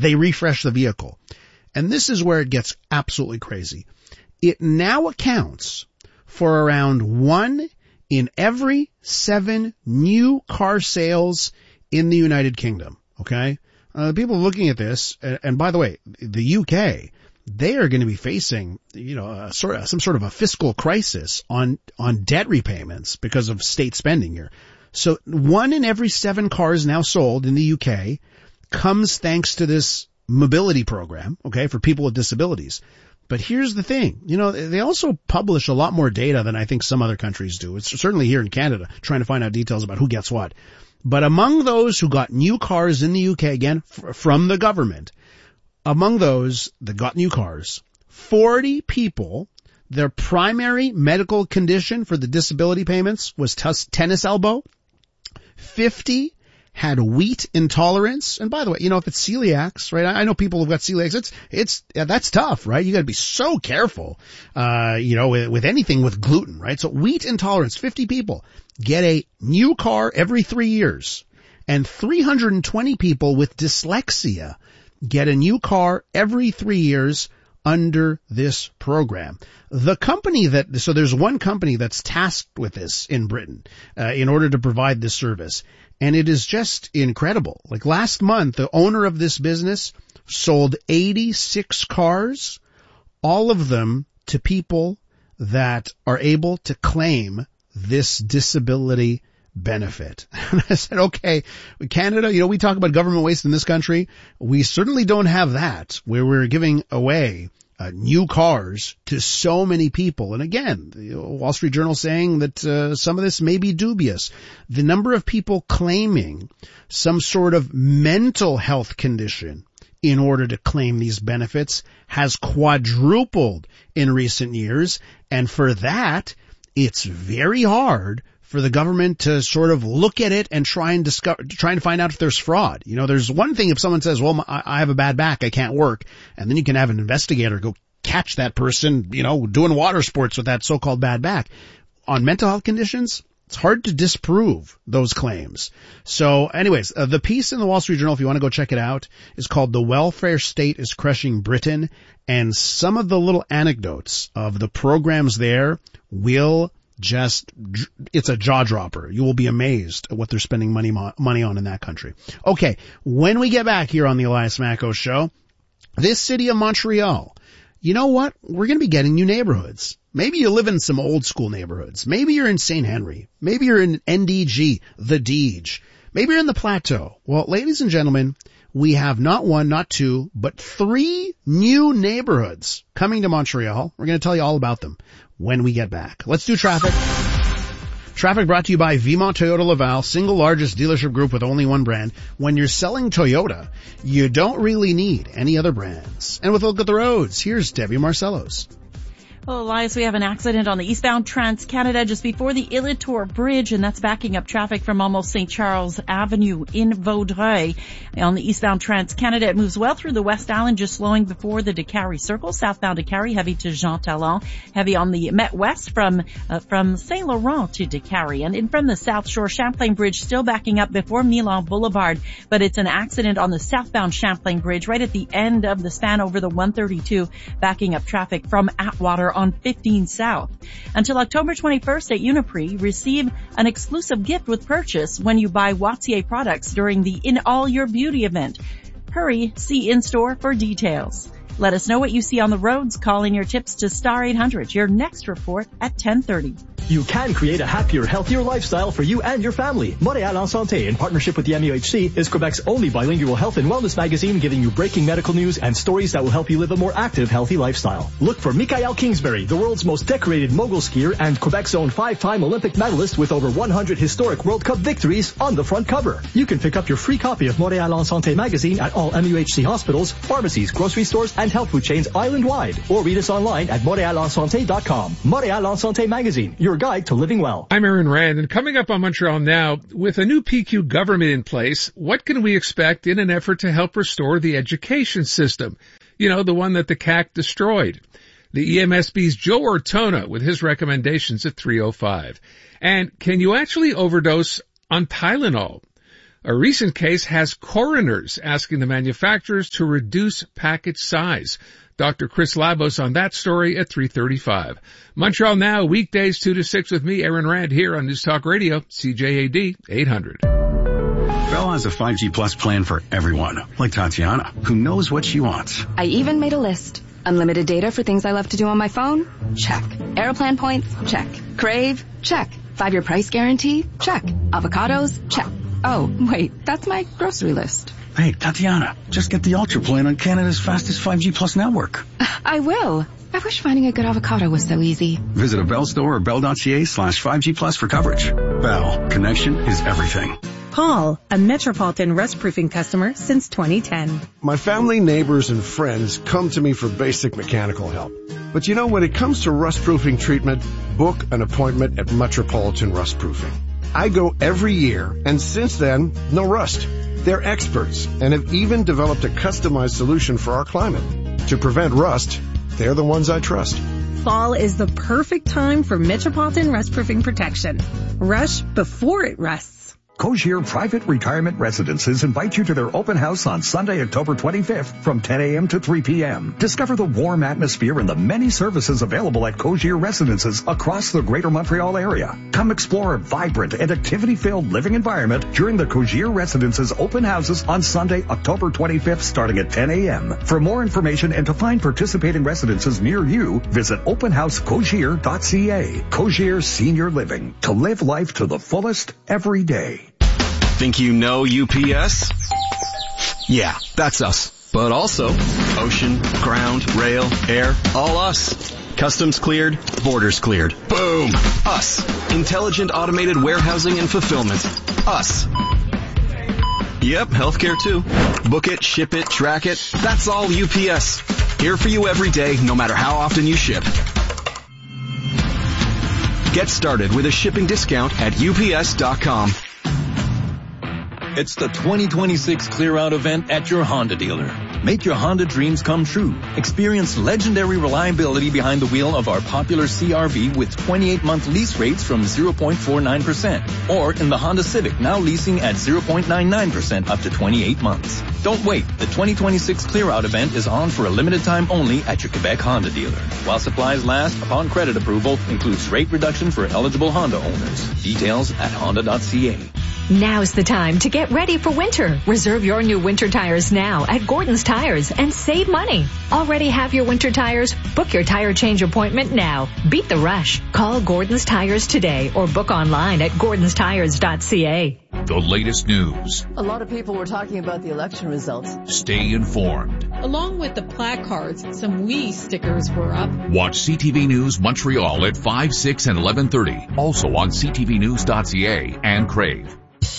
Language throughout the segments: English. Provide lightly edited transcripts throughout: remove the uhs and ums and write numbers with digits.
they refresh the vehicle. And this is where it gets absolutely crazy. It now accounts for around 1 in every 7 new car sales in the United Kingdom. Okay? People looking at this, and by the way, the UK, they are going to be facing, some sort of a fiscal crisis on debt repayments because of state spending here. So 1 in every 7 cars now sold in the UK comes thanks to this mobility program, okay, for people with disabilities. But here's the thing, they also publish a lot more data than I think some other countries do. It's certainly here in Canada, trying to find out details about who gets what. But among those who got new cars in the UK, again, from the government, among those that got new cars, 40 people, their primary medical condition for the disability payments was tennis elbow. 50 had wheat intolerance. And by the way, if it's celiacs, right? I know people who've got celiacs. That's tough, right? You gotta be so careful, with anything with gluten, right? So wheat intolerance, 50 people get a new car every 3 years. And 320 people with dyslexia get a new car every 3 years under this program. So there's one company that's tasked with this in Britain, in order to provide this service. And it is just incredible. Like last month, the owner of this business sold 86 cars, all of them to people that are able to claim this disability benefit. And I said, okay, Canada, we talk about government waste in this country. We certainly don't have that where we're giving away new cars to so many people. And again, the Wall Street Journal saying that some of this may be dubious. The number of people claiming some sort of mental health condition in order to claim these benefits has quadrupled in recent years. And for that, it's very hard for the government to sort of look at it and trying to find out if there's fraud. There's one thing if someone says, well, I have a bad back, I can't work, and then you can have an investigator go catch that person, doing water sports with that so-called bad back. On mental health conditions, it's hard to disprove those claims. So anyways, the piece in the Wall Street Journal, if you want to go check it out, is called "The Welfare State is Crushing Britain," and some of the little anecdotes of the programs there it's a jaw dropper. You will be amazed at what they're spending money on in that country. Okay, when we get back here on the Elias Macko Show, this city of Montreal, you know what? We're going to be getting new neighborhoods. Maybe you live in some old school neighborhoods. Maybe you're in St. Henry. Maybe you're in NDG, the Deege. Maybe you're in the Plateau. Well, ladies and gentlemen, we have not 1, not 2, but 3 new neighborhoods coming to Montreal. We're going to tell you all about them when we get back. Let's do traffic. Traffic brought to you by Vimont Toyota Laval, single largest dealership group with only one brand. When you're selling Toyota, you don't really need any other brands. And with a look at the roads, here's Debbie Marcellos. Well, Elias, we have an accident on the eastbound Trans-Canada just before the Illitor Bridge, and that's backing up traffic from almost St. Charles Avenue in Vaudreuil. On the eastbound Trans-Canada, it moves well through the West Island, just slowing before the Décarie Circle. Southbound Décarie, heavy to Jean Talon. Heavy on the Met West from Saint Laurent to Décarie. And in from the South Shore, Champlain Bridge still backing up before Milan Boulevard, but it's an accident on the southbound Champlain Bridge right at the end of the span over the 132, backing up traffic from Atwater on 15 South. Until October 21st at Uniprix, receive an exclusive gift with purchase when you buy Wattier products during the In All Your Beauty event. Hurry, see in-store for details. Let us know what you see on the roads. Call in your tips to Star 800. Your next report at 10:30. You can create a happier, healthier lifestyle for you and your family. Montréal en Santé, in partnership with the MUHC, is Quebec's only bilingual health and wellness magazine, giving you breaking medical news and stories that will help you live a more active, healthy lifestyle. Look for Michael Kingsbury, the world's most decorated mogul skier and Quebec's own 5-time Olympic medalist with over 100 historic World Cup victories, on the front cover. You can pick up your free copy of Montréal en Santé magazine at all MUHC hospitals, pharmacies, grocery stores, and health food chains island-wide, or read us online at montrealensanté.com. Montréal en Santé magazine, your guide to living well. I'm Aaron Rand, and coming up on Montreal Now, with a new PQ government in place, what can we expect in an effort to help restore the education system? The one that the CAQ destroyed. The EMSB's Joe Ortona with his recommendations at 3:05. And can you actually overdose on Tylenol? A recent case has coroners asking the manufacturers to reduce package size. Dr. Chris Labos on that story at 3:35. Montreal Now, weekdays 2 to 6 with me, Aaron Rand, here on News Talk Radio, CJAD 800. Bell has a 5G Plus plan for everyone, like Tatiana, who knows what she wants. I even made a list. Unlimited data for things I love to do on my phone? Check. Airplan points? Check. Crave? Check. 5-year price guarantee? Check. Avocados? Check. Oh, wait, that's my grocery list. Hey, Tatiana, just get the Ultra plan on Canada's fastest 5G Plus network. I will. I wish finding a good avocado was so easy. Visit a Bell store or bell.ca/5G Plus for coverage. Bell, connection is everything. Paul, a Metropolitan Rust Proofing customer since 2010. My family, neighbors, and friends come to me for basic mechanical help. But you know, when it comes to rust proofing treatment, book an appointment at Metropolitan Rust Proofing. I go every year, and since then, no rust. They're experts and have even developed a customized solution for our climate. To prevent rust, they're the ones I trust. Fall is the perfect time for Metropolitan Rust Proofing protection. Rush before it rusts. Cogier Private Retirement Residences invite you to their open house on Sunday, October 25th from 10 a.m. to 3 p.m. Discover the warm atmosphere and the many services available at Cogier Residences across the Greater Montreal area. Come explore a vibrant and activity-filled living environment during the Cogier Residences open houses on Sunday, October 25th starting at 10 a.m. For more information and to find participating residences near you, visit openhousecogier.ca. Cogier Senior Living. To live life to the fullest every day. Think you know UPS? Yeah, that's us. But also ocean, ground, rail, air, all us. Customs cleared, borders cleared. Boom! Us. Intelligent automated warehousing and fulfillment. Us. Yep, healthcare too. Book it, ship it, track it. That's all UPS. Here for you every day, no matter how often you ship. Get started with a shipping discount at UPS.com. It's the 2026 Clear Out event at your Honda dealer. Make your Honda dreams come true. Experience legendary reliability behind the wheel of our popular CR-V with 28-month lease rates from 0.49%. Or in the Honda Civic, now leasing at 0.99% up to 28 months. Don't wait. The 2026 Clear Out event is on for a limited time only at your Quebec Honda dealer. While supplies last, upon credit approval, includes rate reduction for eligible Honda owners. Details at honda.ca. Now's the time to get ready for winter. Reserve your new winter tires now at Gordon's Tires and save money. Already have your winter tires? Book your tire change appointment now. Beat the rush. Call Gordon's Tires today or book online at gordonstires.ca. The latest news. A lot of people were talking about the election results. Stay informed. Along with the placards, some WE stickers were up. Watch CTV News Montreal at 5, 6, and 11:30. Also on ctvnews.ca and Crave.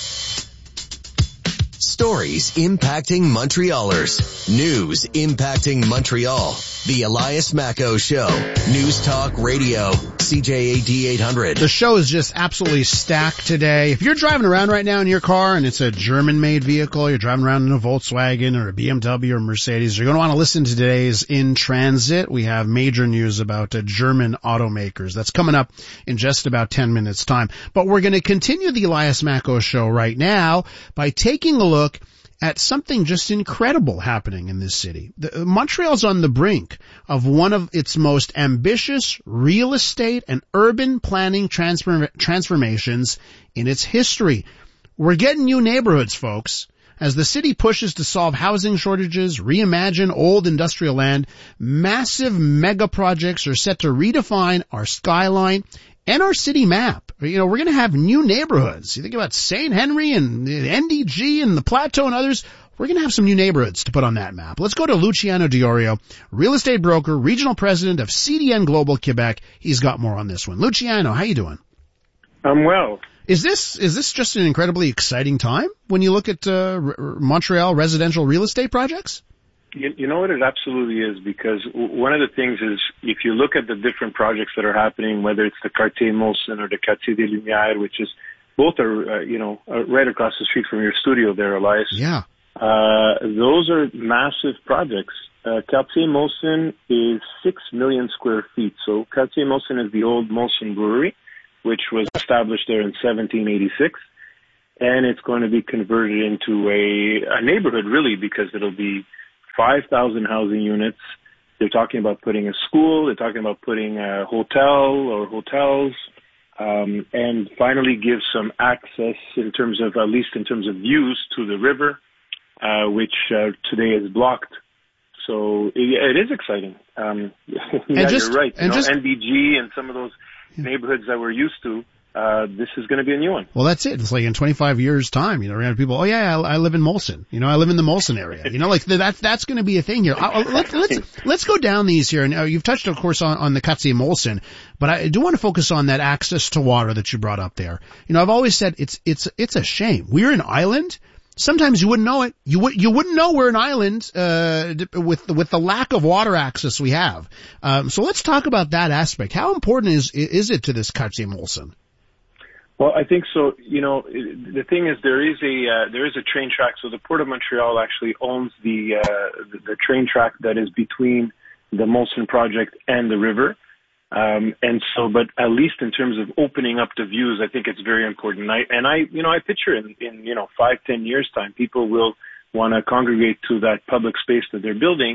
Stories impacting Montrealers. News impacting Montreal. The Elias Macco Show. News Talk Radio. CJAD 800. The show is just absolutely stacked today. If you're driving around right now in your car and it's a German-made vehicle, you're driving around in a Volkswagen or a BMW or a Mercedes, you're going to want to listen to today's In Transit. We have major news about German automakers. That's coming up in just about 10 minutes' time. But we're going to continue the Elias Macco Show right now by taking a look at something just incredible happening in this city. Montreal's on the brink of one of its most ambitious real estate and urban planning transformations in its history. We're getting new neighborhoods, folks. As the city pushes to solve housing shortages, reimagine old industrial land, massive mega projects are set to redefine our skyline and our city map. You know, we're going to have new neighborhoods. You think about St. Henry and the NDG and the Plateau and others. We're going to have some new neighborhoods to put on that map. Let's go to Luciano Diorio, real estate broker, regional president of CDN Global Quebec. He's got more on this one. Luciano, how you doing? I'm well. Is this just an incredibly exciting time when you look at Montreal residential real estate projects? You know what, it absolutely is, because one of the things is, if you look at the different projects that are happening, whether it's the Quartier Molson or the Quartier des Lumières, which is, both are, right across the street from your studio there, Elias. Yeah. Those are massive projects. Quartier Molson is 6 million square feet. So Quartier Molson is the old Molson Brewery, which was established there in 1786. and it's going to be converted into a neighborhood, really, because it'll be 5,000 housing units. They're talking about putting a school. They're talking about putting a hotel or hotels, and finally give some access at least in terms of views to the river, which today is blocked. So it is exciting. You're right. NBG and some of those neighborhoods that we're used to, this is going to be a new one. Well, that's it. It's like in 25 years' time, we're going to have people, oh yeah, I live in Molson. I live in the Molson area. That's going to be a thing here. Let's go down these here. And you've touched, of course, on the Quartier Molson, but I do want to focus on that access to water that you brought up there. I've always said it's a shame. We're an island. Sometimes you wouldn't know it. You wouldn't know we're an island, with the lack of water access we have. So let's talk about that aspect. How important is it to this Quartier Molson? Well, I think so. The thing is, there is a train track. So the Port of Montreal actually owns the train track that is between the Molson project and the river. But at least in terms of opening up the views, I think it's very important. I picture in 5-10 years time, people will want to congregate to that public space that they're building,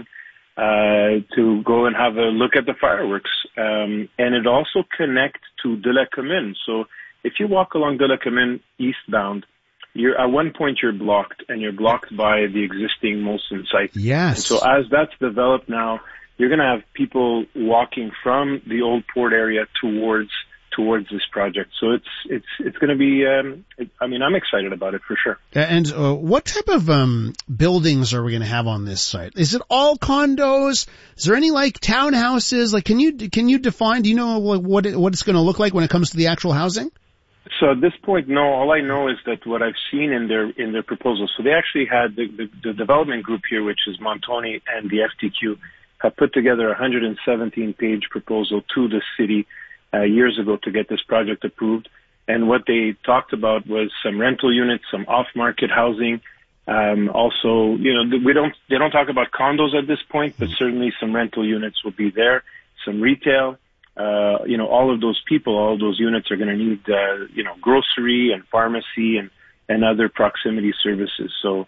to go and have a look at the fireworks. And it also connects to De la Commune. So if you walk along De la Commune eastbound, at one point you're blocked, and you're blocked by the existing Molson site. Yes. And so as that's developed now, you're going to have people walking from the old port area towards this project. So it's going to be, I'm excited about it for sure. And what type of buildings are we going to have on this site? Is it all condos? Is there any like townhouses? Like, can you define, do you know what it's going to look like when it comes to the actual housing? So at this point, no. All I know is that what I've seen in their proposals. So they actually had the development group here, which is Montoni and the FTQ, have put together a 117-page proposal to the city years ago to get this project approved. And what they talked about was some rental units, some off-market housing. Also, they don't talk about condos at this point, but certainly some rental units will be there, some retail. All of those people, all of those units are going to need, grocery and pharmacy and other proximity services. So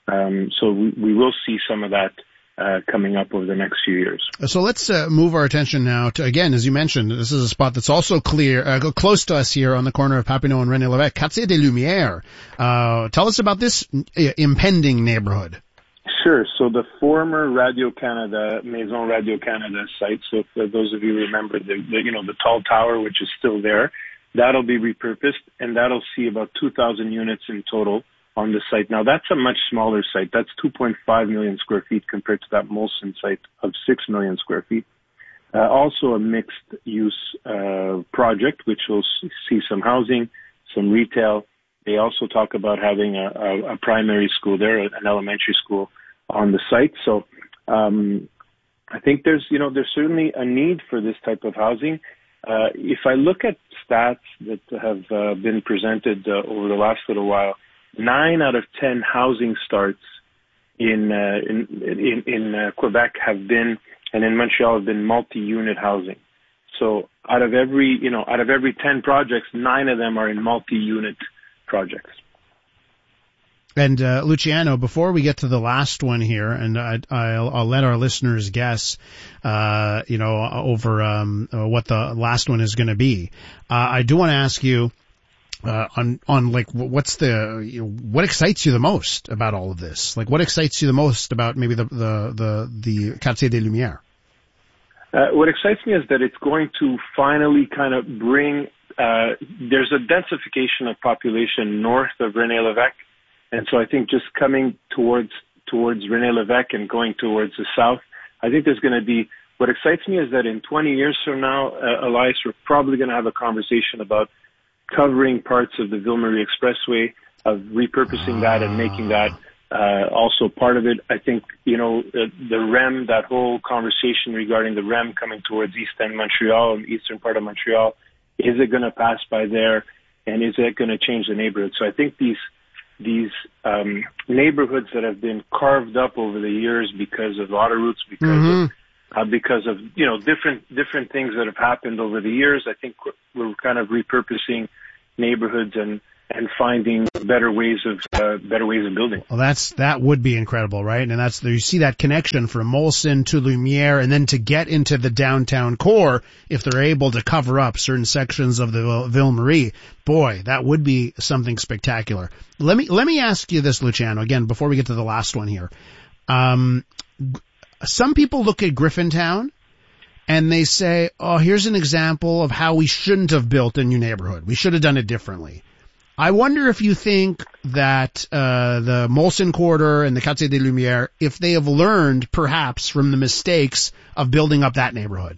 we will see some of that coming up over the next few years. So let's move our attention now to, again, as you mentioned, this is a spot that's also close to us here on the corner of Papineau and René Lévesque, Quartier des Lumières. Tell us about this impending neighborhood. Sure. So the former Radio-Canada, Maison Radio-Canada site, so for those of you who remember the tall tower, which is still there, that'll be repurposed, and that'll see about 2,000 units in total on the site. Now, that's a much smaller site. That's 2.5 million square feet compared to that Molson site of 6 million square feet. Also a mixed-use project, which will see some housing, some retail. They also talk about having a primary school there, an elementary school on the site. So I think there's certainly a need for this type of housing. If I look at stats that have been presented over the last little while, 9 out of 10 housing starts in Quebec have been, and in Montreal have been multi-unit housing. So out of every 10 projects, 9 of them are in multi-unit projects. And Luciano, before we get to the last one here, and I'll let our listeners guess, over what the last one is going to be. I do want to ask you on like what excites you the most about all of this? Like, what excites you the most about maybe the Quartier des Lumières? What excites me is that it's going to finally kind of bring. There's a densification of population north of René Lévesque. And so I think just coming towards René Lévesque and going towards the south, I think there's going to be, what excites me is that in 20 years from now, Elias, we're probably going to have a conversation about covering parts of the Ville-Marie Expressway, of repurposing that and making that also part of it. I think, the REM, that whole conversation regarding the REM coming towards East End Montreal and the eastern part of Montreal, is it going to pass by there, and is it going to change the neighborhood? So I think these neighborhoods that have been carved up over the years because of Autoroutes, because of different things that have happened over the years, I think we're kind of repurposing neighborhoods and and finding better ways of building. Well, that would be incredible, right? And that's, you see that connection from Molson to Lumiere, and then to get into the downtown core, if they're able to cover up certain sections of the Ville Marie, boy, that would be something spectacular. Let me ask you this, Luciano, again, before we get to the last one here. Some people look at Griffintown and they say, oh, here's an example of how we shouldn't have built a new neighborhood. We should have done it differently. I wonder if you think that the Molson Quarter and the Quartier des Lumières, if they have learned perhaps from the mistakes of building up that neighborhood.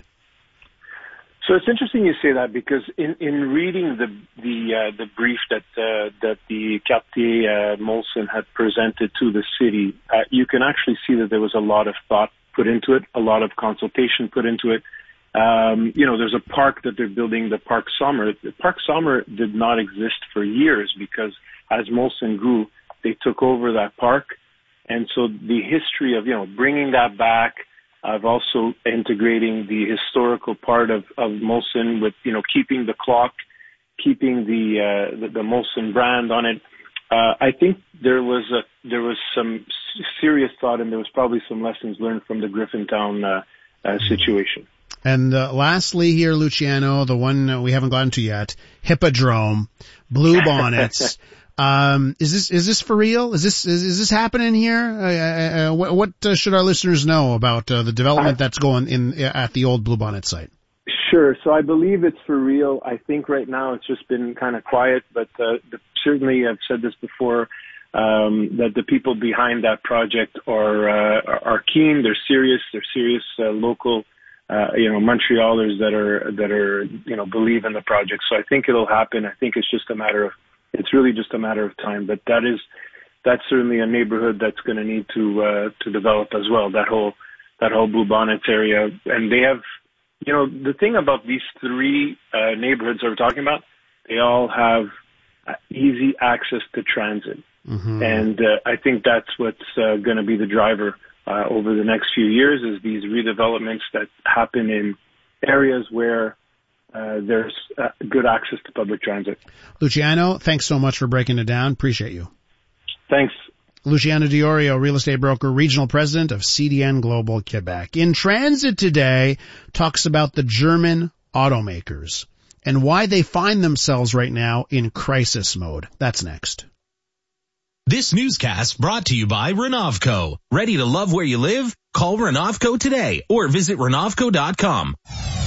So it's interesting you say that, because in reading the brief that the Quartier Molson had presented to the city, you can actually see that there was a lot of thought put into it, a lot of consultation put into it. There's a park that they're building, the Parc Sommer. The Parc Sommer did not exist for years because as Molson grew, they took over that park. And so the history of, bringing that back, of also integrating the historical part of Molson with, keeping the clock, keeping the Molson brand on it. I think there was some serious thought, and there was probably some lessons learned from the Griffintown situation. And lastly here, Luciano, the one we haven't gotten to yet, Hippodrome, Blue Bonnets. Is this for real? Is this happening here? What should our listeners know about the development that's going at the old Blue Bonnet site? Sure. So I believe it's for real. I think right now it's just been kind of quiet, but certainly I've said this before, that the people behind that project are keen. They're serious. They're serious local Montrealers that are believe in the project. So I think it'll happen. I think it's really just a matter of time. But that's certainly a neighborhood that's going to need to develop as well. That whole Blue Bonnets area, and they have, the thing about these three neighborhoods that we're talking about, they all have easy access to transit, and I think that's what's going to be the driver over the next few years, is these redevelopments that happen in areas where there's good access to public transit. Luciano, thanks so much for breaking it down. Appreciate you. Thanks. Luciano Diorio, real estate broker, regional president of CDN Global Quebec. In Transit today talks about the German automakers and why they find themselves right now in crisis mode. That's next. This newscast brought to you by Renovco. Ready to love where you live? Call Renovco today or visit Renovco.com.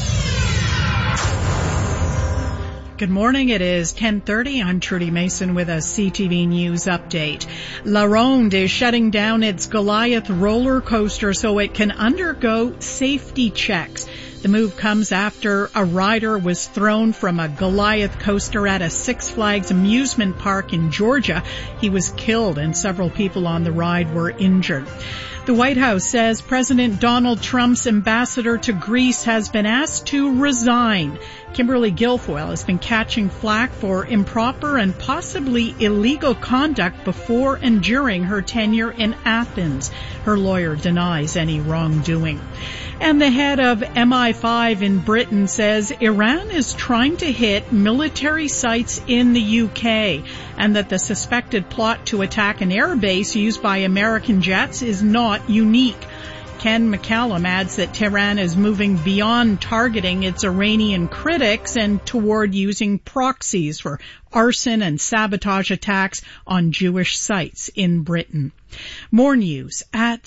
Good morning. It is 10:30. I'm Trudy Mason with a CTV News update. La Ronde is shutting down its Goliath roller coaster so it can undergo safety checks. The move comes after a rider was thrown from a Goliath coaster at a Six Flags amusement park in Georgia. He was killed and several people on the ride were injured. The White House says President Donald Trump's ambassador to Greece has been asked to resign. Kimberly Guilfoyle has been catching flack for improper and possibly illegal conduct before and during her tenure in Athens. Her lawyer denies any wrongdoing. And the head of MI5 in Britain says Iran is trying to hit military sites in the UK and that the suspected plot to attack an airbase used by American jets is not unique. Ken McCallum adds that Tehran is moving beyond targeting its Iranian critics and toward using proxies for arson and sabotage attacks on Jewish sites in Britain. More news at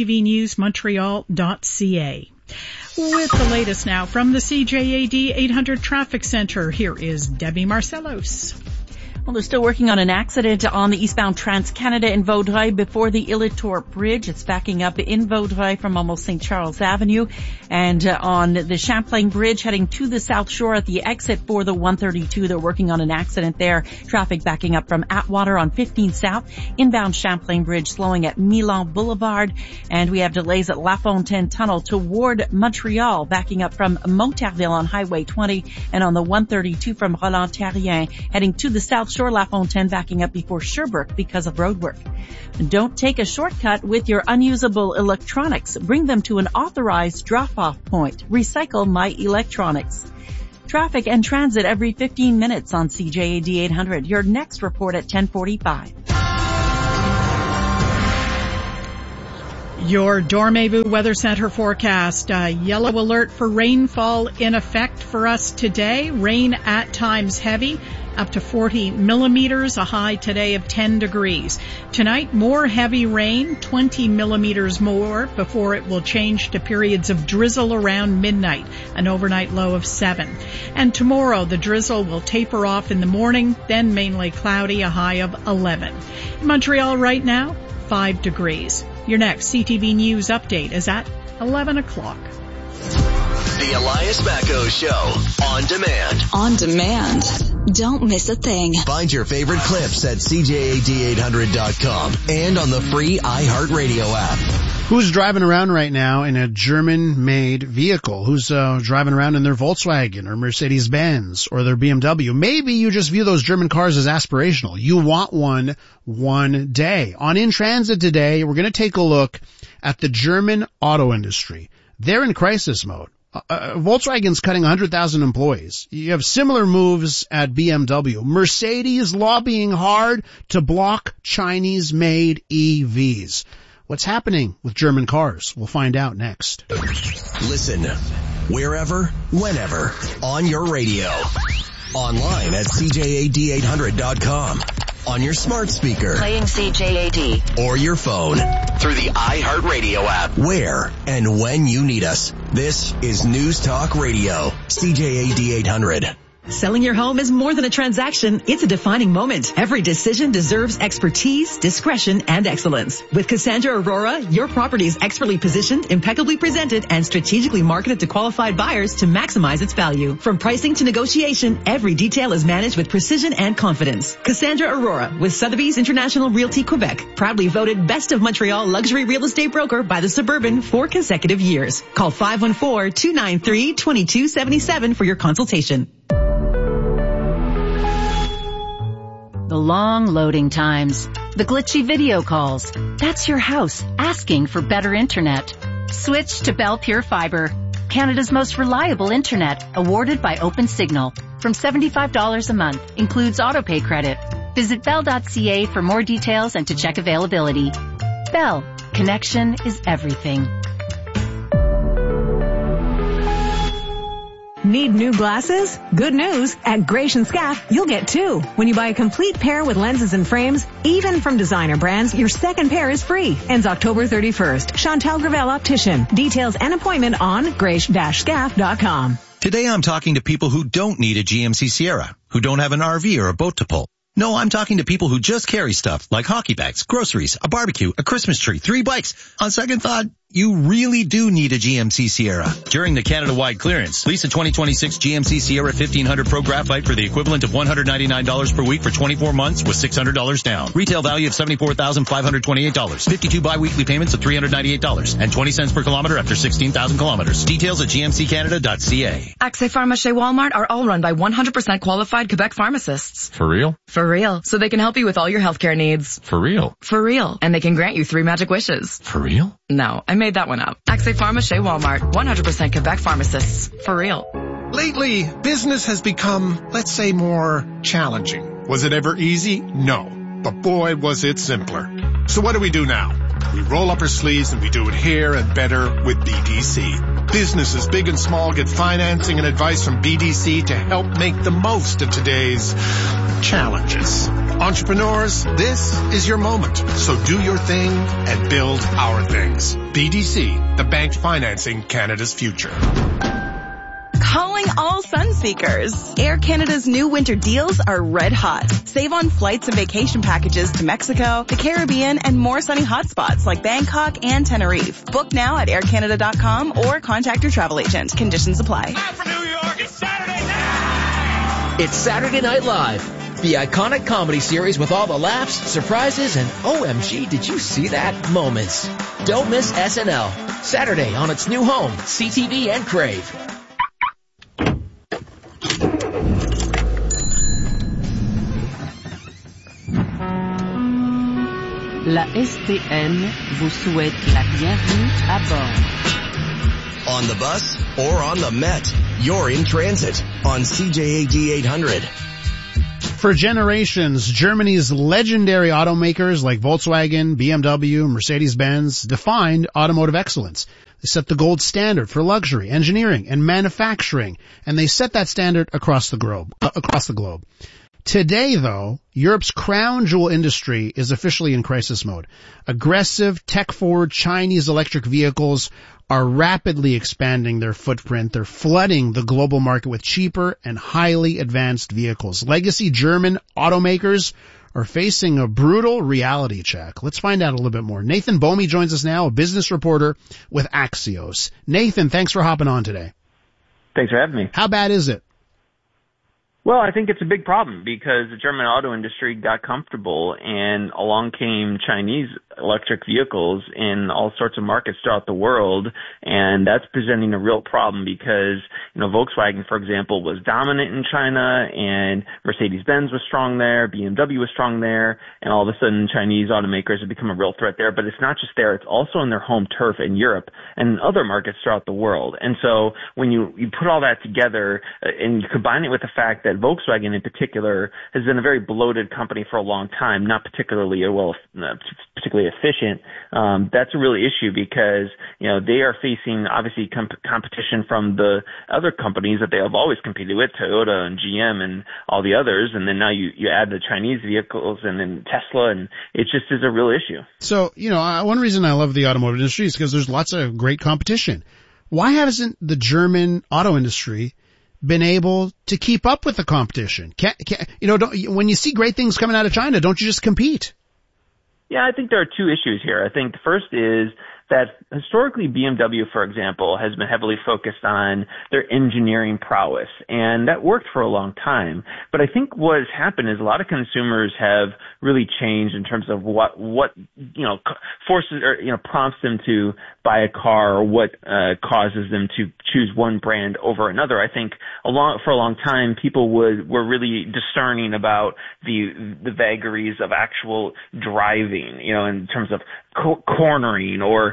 ctvnewsmontreal.ca. With the latest now from the CJAD 800 Traffic Center, here is Debbie Marcellos. Well, they're still working on an accident on the eastbound Trans-Canada in Vaudreuil before the Illitor Bridge. It's backing up in Vaudreuil from almost St. Charles Avenue. And on the Champlain Bridge heading to the South Shore at the exit for the 132, they're working on an accident there. Traffic backing up from Atwater on 15 South, inbound Champlain Bridge slowing at Milan Boulevard. And we have delays at La Fontaine Tunnel toward Montreal, backing up from Monterville on Highway 20 and on the 132 from Roland-Terrien heading to the South Shore, La Fontaine backing up before Sherbrooke because of road work. Don't take a shortcut with your unusable electronics. Bring them to an authorized drop-off point. Recycle My Electronics. Traffic and transit every 15 minutes on CJAD 800. Your next report at 10:45. Your Dormez-vous Weather Center forecast. Yellow alert for rainfall in effect for us today. Rain at times heavy, up to 40 millimeters, a high today of 10 degrees. Tonight, more heavy rain, 20 millimeters more before it will change to periods of drizzle around midnight, an overnight low of 7. And tomorrow, the drizzle will taper off in the morning, then mainly cloudy, a high of 11. In Montreal right now, 5 degrees. Your next CTV News update is at 11 o'clock. The Elias Macco Show. On demand. On demand. Don't miss a thing. Find your favorite clips at CJAD800.com and on the free iHeartRadio app. Who's driving around right now in a German-made vehicle? Who's driving around in their Volkswagen or Mercedes-Benz or their BMW? Maybe you just view those German cars as aspirational. You want one day. On In Transit today, we're going to take a look at the German auto industry. They're in crisis mode. Volkswagen's cutting 100,000 employees. You have similar moves at BMW. Mercedes lobbying hard to block Chinese-made EVs. What's happening with German cars? We'll find out next. Listen, wherever, whenever, on your radio. Online at CJAD800.com. On your smart speaker. Playing CJAD. Or your phone. Through the iHeartRadio app. Where and when you need us. This is News Talk Radio. CJAD 800. Selling your home is more than a transaction. It's a defining moment. Every decision deserves expertise, discretion, and excellence. With Cassandra Aurora, your property is expertly positioned, impeccably presented, and strategically marketed to qualified buyers to maximize its value. From pricing to negotiation, every detail is managed with precision and confidence. Cassandra Aurora with Sotheby's International Realty Quebec, proudly voted Best of Montreal Luxury Real Estate Broker by the Suburban 4 consecutive years. Call 514-293-2277 for your consultation. The long loading times, the glitchy video calls. That's your house asking for better internet. Switch to Bell Pure Fiber, Canada's most reliable internet, awarded by OpenSignal. From $75 a month, includes autopay credit. Visit bell.ca for more details and to check availability. Bell, connection is everything. Need new glasses? Good news. At Gratian Scaff, you'll get 2. When you buy a complete pair with lenses and frames, even from designer brands, your second pair is free. Ends October 31st. Chantal Gravel Optician. Details and appointment on grace-scaff.com. Today I'm talking to people who don't need a GMC Sierra, who don't have an RV or a boat to pull. No, I'm talking to people who just carry stuff like hockey bags, groceries, a barbecue, a Christmas tree, 3 bikes. On second thought, you really do need a GMC Sierra. During the Canada-wide clearance, lease a 2026 GMC Sierra 1500 Pro Graphite for the equivalent of $199 per week for 24 months with $600 down. Retail value of $74,528. 52 bi-weekly payments of $398 and 20 cents per kilometer after 16,000 kilometers. Details at gmccanada.ca. Accès Pharmacie Walmart are all run by 100% qualified Quebec pharmacists. For real? For real. So they can help you with all your healthcare needs. For real? For real. And they can grant you 3 magic wishes. For real? No, I made that one up. Accès Pharmacie Walmart, 100% Quebec pharmacists. For real. Lately, business has become, let's say, more challenging. Was it ever easy? No. But boy, was it simpler. So what do we do now? We roll up our sleeves and we do it here and better with BDC. Businesses big and small get financing and advice from BDC to help make the most of today's challenges. Entrepreneurs, this is your moment. So do your thing and build our things. BDC, the bank financing Canada's future. Calling all sun seekers. Air Canada's new winter deals are red hot. Save on flights and vacation packages to Mexico, the Caribbean, and more sunny hotspots like Bangkok and Tenerife. Book now at aircanada.com or contact your travel agent. Conditions apply. From New York, it's Saturday night! It's Saturday Night Live, the iconic comedy series with all the laughs, surprises, and OMG, did you see that moments. Don't miss SNL. Saturday on its new home, CTV and Crave. La STN vous souhaite la bienvenue à bord. On the bus or on the Met, you're in transit on CJAD 800. For generations, Germany's legendary automakers like Volkswagen, BMW, Mercedes-Benz defined automotive excellence. They set the gold standard for luxury, engineering, and manufacturing, and they set that standard across the globe. Today, though, Europe's crown jewel industry is officially in crisis mode. Aggressive, tech-forward Chinese electric vehicles are rapidly expanding their footprint. They're flooding the global market with cheaper and highly advanced vehicles. Legacy German automakers are facing a brutal reality check. Let's find out a little bit more. Nathan Bomi joins us now, a business reporter with Axios. Nathan, thanks for hopping on today. Thanks for having me. How bad is it? Well, I think it's a big problem because the German auto industry got comfortable and along came Chinese electric vehicles in all sorts of markets throughout the world, and that's presenting a real problem because, Volkswagen, for example, was dominant in China and Mercedes-Benz was strong there, BMW was strong there, and all of a sudden Chinese automakers have become a real threat there. But it's not just there, it's also in their home turf in Europe and other markets throughout the world. And so when you put all that together and you combine it with the fact that Volkswagen in particular has been a very bloated company for a long time, not particularly particularly efficient, that's a real issue because, they are facing obviously competition from the other companies that they have always competed with, Toyota and GM and all the others. And then now you add the Chinese vehicles and then Tesla, and it just is a real issue. So, one reason I love the automotive industry is because there's lots of great competition. Why hasn't the German auto industry been able to keep up with the competition? When you see great things coming out of China, don't you just compete? Yeah, I think there are two issues here. I think the first is that historically BMW, for example, has been heavily focused on their engineering prowess, and that worked for a long time. But I think what has happened is a lot of consumers have really changed in terms of what forces or prompts them to buy a car, or what causes them to choose one brand over another. I think for a long time people were really discerning about the vagaries of actual driving, in terms of cornering or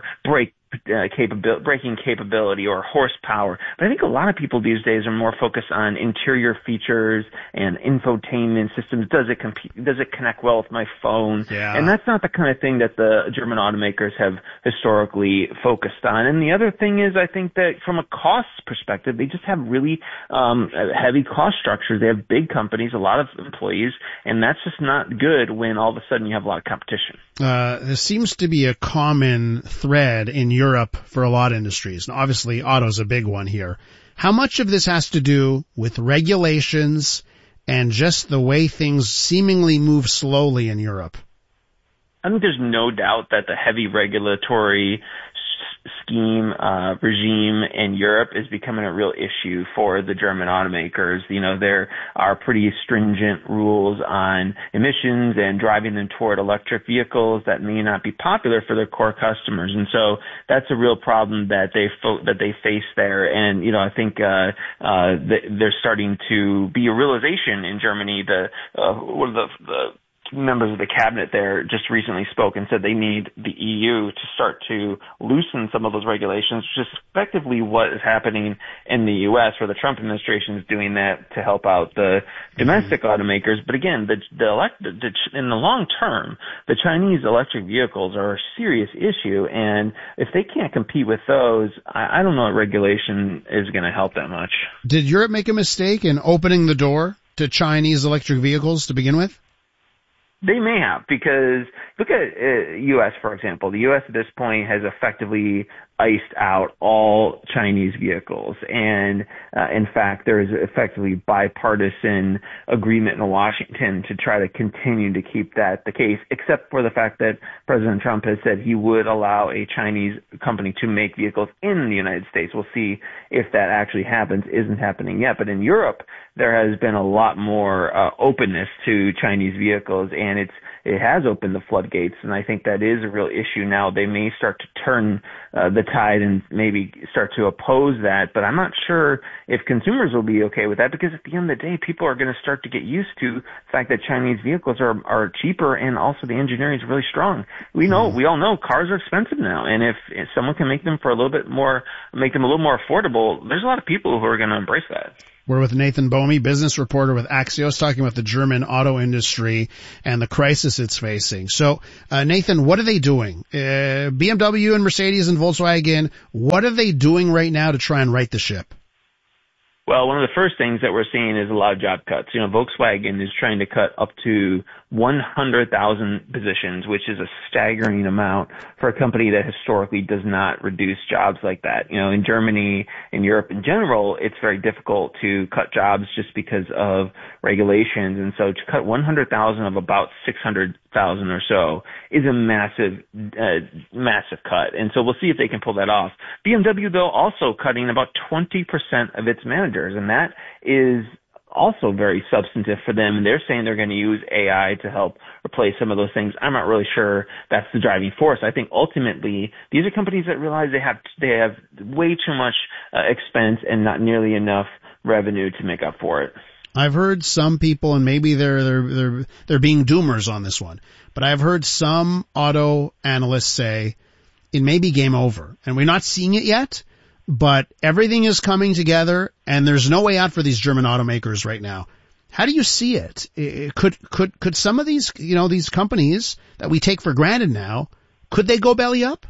braking capability or horsepower. But I think a lot of people these days are more focused on interior features and infotainment systems. Does it connect well with my phone? Yeah. And that's not the kind of thing that the German automakers have historically focused on. And the other thing is, I think that from a cost perspective, they just have really heavy cost structures. They have big companies, a lot of employees, and that's just not good when all of a sudden you have a lot of competition. There seems to be a common thread in Europe for a lot of industries. And obviously, auto's a big one here. How much of this has to do with regulations and just the way things seemingly move slowly in Europe? I think there's no doubt that the heavy regulatory regime in Europe is becoming a real issue for the German automakers. There are pretty stringent rules on emissions and driving them toward electric vehicles that may not be popular for their core customers. And so that's a real problem that they face there. And, I think there's starting to be a realization in Germany. One of the members of the cabinet there just recently spoke and said they need the EU to start to loosen some of those regulations, which is effectively what is happening in the U.S., where the Trump administration is doing that to help out the domestic automakers. But again, in the long term, the Chinese electric vehicles are a serious issue, and if they can't compete with those, I don't know what regulation is going to help that much. Did Europe make a mistake in opening the door to Chinese electric vehicles to begin with? They may have, because look at U.S., for example. The U.S. at this point has effectively iced out all Chinese vehicles. And in fact, there is effectively bipartisan agreement in Washington to try to continue to keep that the case, except for the fact that President Trump has said he would allow a Chinese company to make vehicles in the United States. We'll see if that actually happens. Isn't happening yet. But in Europe, there has been a lot more openness to Chinese vehicles, and it has opened the floodgates, and I think that is a real issue now. They may start to turn the tide and maybe start to oppose that. But I'm not sure if consumers will be okay with that, because at the end of the day, people are going to start to get used to the fact that Chinese vehicles are cheaper, and also the engineering is really strong. We all know cars are expensive now, and if someone can make them for a little bit more, make them a little more affordable, there's a lot of people who are going to embrace that. We're with Nathan Bomi, business reporter with Axios, talking about the German auto industry and the crisis it's facing. So, Nathan, what are they doing? BMW and Mercedes and Volkswagen, what are they doing right now to try and right the ship? Well, one of the first things that we're seeing is a lot of job cuts. Volkswagen is trying to cut up to 100,000 positions, which is a staggering amount for a company that historically does not reduce jobs like that. In Germany, in Europe in general, it's very difficult to cut jobs just because of regulations. And so to cut 100,000 of about 600,000 or so is a massive cut. And so we'll see if they can pull that off. BMW, though, also cutting about 20% of its managers, and that is also very substantive for them, and they're saying they're going to use AI to help replace some of those things. I'm not really sure that's the driving force. I think ultimately these are companies that realize they have way too much expense and not nearly enough revenue to make up for it. I've heard some people, and maybe they're being doomers on this one, but I've heard some auto analysts say it may be game over, and we're not seeing it yet. But everything is coming together, and there's no way out for these German automakers right now. How do you see it? Could some of these, these companies that we take for granted now, could they go belly up?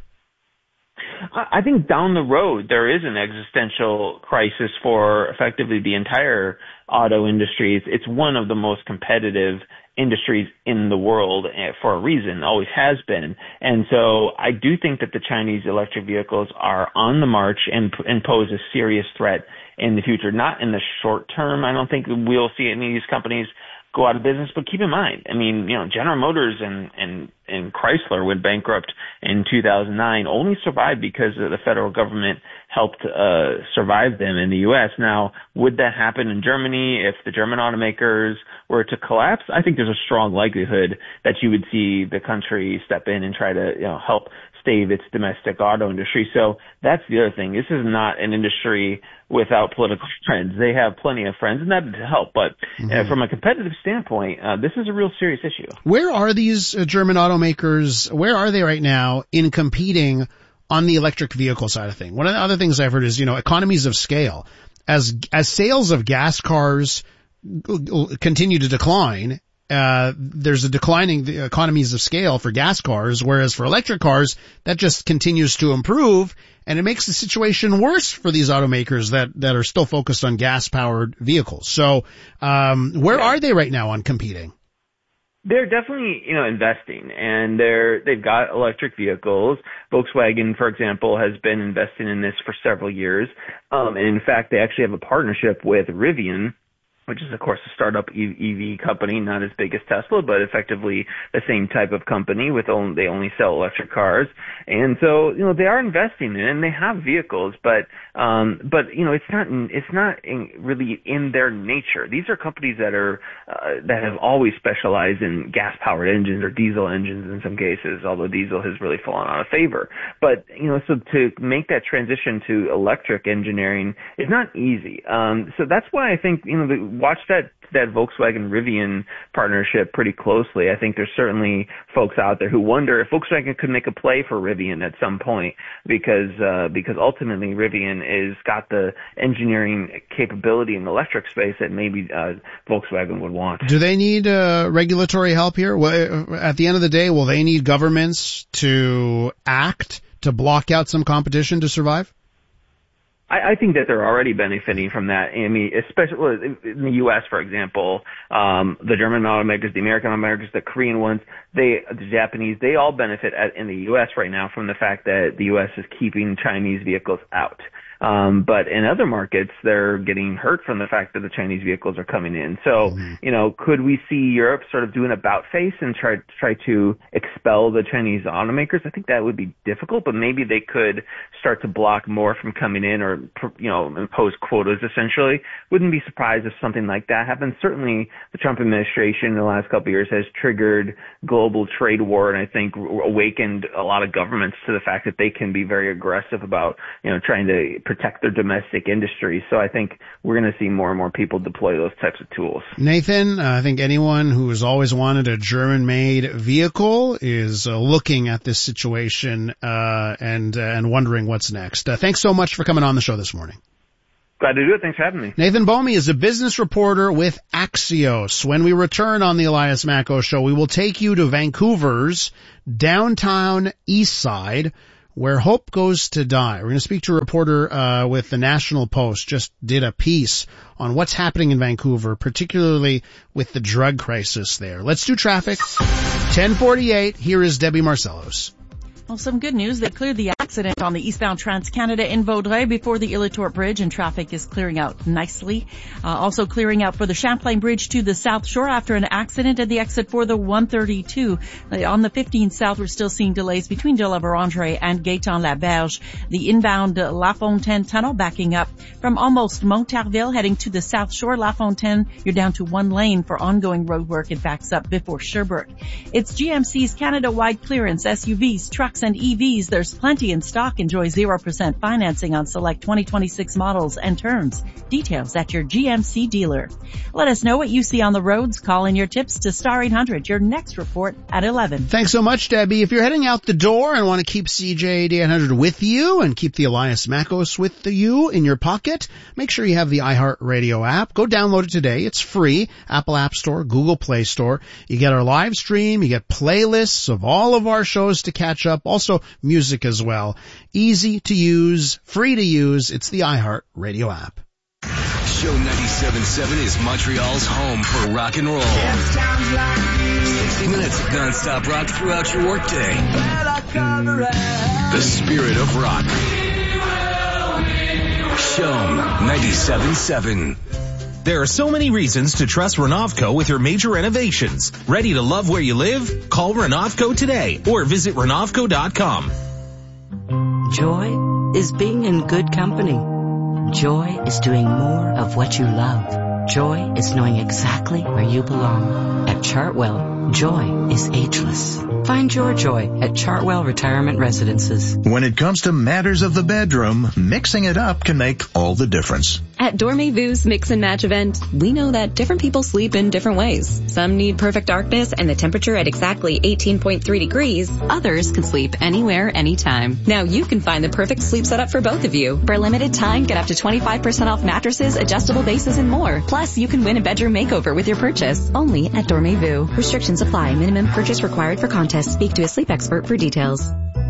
I think down the road there is an existential crisis for effectively the entire auto industry. It's one of the most competitive industries in the world for a reason, always has been. And so I do think that the Chinese electric vehicles are on the march and pose a serious threat in the future. Not in the short term. I don't think we'll see any of these companies go out of business, but keep in mind, General Motors and Chrysler went bankrupt in 2009, only survived because the federal government helped survive them in the U.S. Now, would that happen in Germany if the German automakers were to collapse? I think there's a strong likelihood that you would see the country step in and try to help stave its domestic auto industry. So that's the other thing. This is not an industry without political friends. They have plenty of friends, and that would help. But from a competitive standpoint, this is a real serious issue. Where are these German automakers? Where are they right now in competing on the electric vehicle side of things? One of the other things I've heard is, economies of scale. As sales of gas cars continue to decline, there's a declining economies of scale for gas cars, whereas for electric cars, that just continues to improve, and it makes the situation worse for these automakers that are still focused on gas-powered vehicles. So, where are they right now on competing? They're definitely, investing, and they've got electric vehicles. Volkswagen, for example, has been investing in this for several years. And in fact, they actually have a partnership with Rivian, which is, of course, a startup EV company, not as big as Tesla, but effectively the same type of company they only sell electric cars. And so, they are investing in it, and they have vehicles, but it's not really in their nature. These are companies that have always specialized in gas-powered engines or diesel engines in some cases, although diesel has really fallen out of favor. But, so to make that transition to electric engineering is not easy. So that's why I think, watch that Volkswagen Rivian partnership pretty closely. I think there's certainly folks out there who wonder if Volkswagen could make a play for Rivian at some point, because ultimately Rivian is got the engineering capability in the electric space that maybe Volkswagen would want. Do they need regulatory help here? Well, at the end of the day, will they need governments to act to block out some competition to survive? I think that they're already benefiting from that. I mean, especially in the U.S., for example, the German automakers, the American automakers, the Korean ones, the Japanese, they all benefit in the U.S. right now from the fact that the U.S. is keeping Chinese vehicles out. But in other markets, they're getting hurt from the fact that the Chinese vehicles are coming in. So, could we see Europe sort of do an about face and try to expel the Chinese automakers? I think that would be difficult, but maybe they could start to block more from coming in or, impose quotas essentially. Wouldn't be surprised if something like that happens. Certainly the Trump administration in the last couple of years has triggered global trade war and I think awakened a lot of governments to the fact that they can be very aggressive about, trying to protect their domestic industry. So I think we're going to see more and more people deploy those types of tools. Nathan, I think anyone who has always wanted a German-made vehicle is looking at this situation and wondering what's next. Thanks so much for coming on the show this morning. Glad to do it. Thanks for having me. Nathan Bomey is a business reporter with Axios. When we return on the Elias Macko Show, we will take you to Vancouver's downtown east side, where hope goes to die. We're going to speak to a reporter with the National Post, just did a piece on what's happening in Vancouver, particularly with the drug crisis there. Let's do traffic. 10:48. Here is Debbie Marcellos. Well, some good news. They cleared the accident on the eastbound Trans-Canada in Vaudreuil before the Illitor Bridge, and traffic is clearing out nicely. Also clearing out for the Champlain Bridge to the South Shore after an accident at the exit for the 132. On the 15 South, we're still seeing delays between de la Vérendrye and Gaétan-Laberge. The inbound La Fontaine Tunnel backing up from almost Montarville heading to the South Shore. La Fontaine, you're down to one lane for ongoing road work. It backs up before Sherbrooke. It's GMC's Canada-wide clearance, SUVs, trucks, and EVs. There's plenty in stock. Enjoy 0% financing on select 2026 models and terms. Details at your GMC dealer. Let us know what you see on the roads. Call in your tips to Star 800. Your next report at 11. Thanks so much, Debbie. If you're heading out the door and want to keep CJAD 800 with you and keep the Elias Mackos with you in your pocket, make sure you have the iHeartRadio app. Go download it today. It's free. Apple App Store, Google Play Store. You get our live stream. You get playlists of all of our shows to catch up. Also music as well. Easy to use, free to use. It's the iHeartRadio app. Show 97.7 is Montreal's home for rock and roll. 60 minutes of non-stop rock throughout your workday. The spirit of rock. Show 97.7. There are so many reasons to trust Renovco with your major renovations. Ready to love where you live? Call Renovco today or visit Renovco.com. Joy is being in good company. Joy is doing more of what you love. Joy is knowing exactly where you belong. At Chartwell, joy is ageless. Find your joy at Chartwell Retirement Residences. When it comes to matters of the bedroom, mixing it up can make all the difference. At Dormez-Vu's Mix and Match event, we know that different people sleep in different ways. Some need perfect darkness and the temperature at exactly 18.3 degrees. Others can sleep anywhere, anytime. Now you can find the perfect sleep setup for both of you. For a limited time, get up to 25% off mattresses, adjustable bases, and more. Plus, you can win a bedroom makeover with your purchase. Only at Dormez-Vu. Restrictions apply. Minimum purchase required for contest. Speak to a sleep expert for details.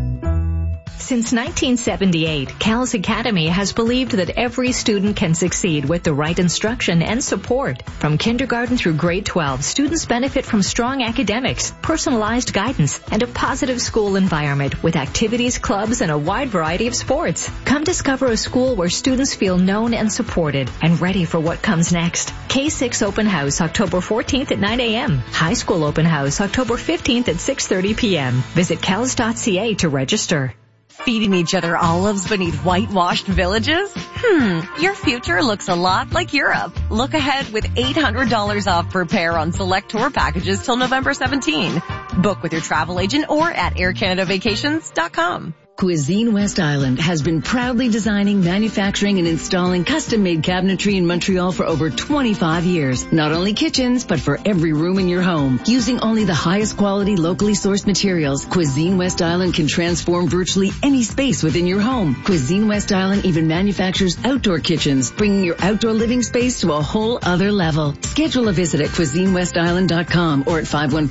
Since 1978, CALS Academy has believed that every student can succeed with the right instruction and support. From kindergarten through grade 12, students benefit from strong academics, personalized guidance, and a positive school environment with activities, clubs, and a wide variety of sports. Come discover a school where students feel known and supported and ready for what comes next. K6 Open House, October 14th at 9 a.m. High School Open House, October 15th at 6:30 p.m. Visit cals.ca to register. Feeding each other olives beneath whitewashed villages? Your future looks a lot like Europe. Look ahead with $800 off per pair on select tour packages till November 17. Book with your travel agent or at aircanadavacations.com. Cuisine West Island has been proudly designing, manufacturing, and installing custom-made cabinetry in Montreal for over 25 years. Not only kitchens, but for every room in your home. Using only the highest quality, locally sourced materials, Cuisine West Island can transform virtually any space within your home. Cuisine West Island even manufactures outdoor kitchens, bringing your outdoor living space to a whole other level. Schedule a visit at CuisineWestIsland.com or at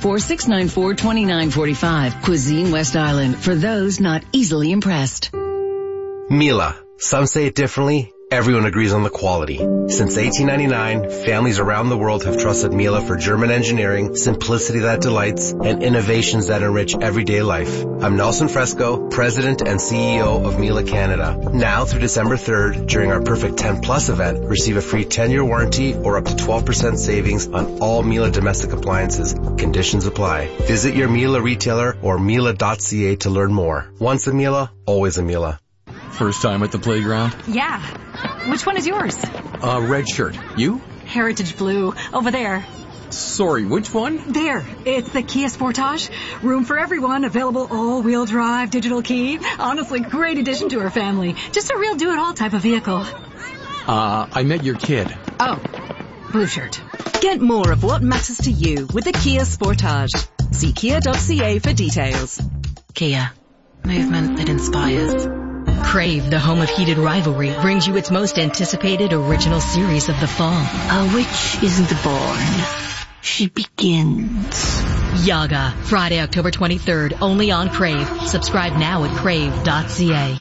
514-694-2945. Cuisine West Island, for those not easily impressed. Mila. Some say it differently. everyone agrees on the quality. Since 1899, families around the world have trusted Miele for German engineering, simplicity that delights, and innovations that enrich everyday life. I'm Nelson Fresco, President and CEO of Miele Canada. Now through December 3rd, during our Perfect 10 Plus event, receive a free 10-year warranty or up to 12% savings on all Miele domestic appliances. Conditions apply. Visit your Miele retailer or Miele.ca to learn more. Once a Miele, always a Miele. First time at the playground? Yeah. Which one is yours? Red shirt. You? Heritage Blue. Over there. Sorry, which one? There. It's the Kia Sportage. Room for everyone. Available all-wheel drive, digital key. Honestly, great addition to our family. Just a real do-it-all type of vehicle. I met your kid. Oh. Blue shirt. Get more of what matters to you with the Kia Sportage. See kia.ca for details. Kia. Movement that inspires. Crave, the home of heated rivalry, brings you its most anticipated original series of the fall. A witch isn't born. She begins. Yaga, Friday, October 23rd, only on Crave. Subscribe now at crave.ca.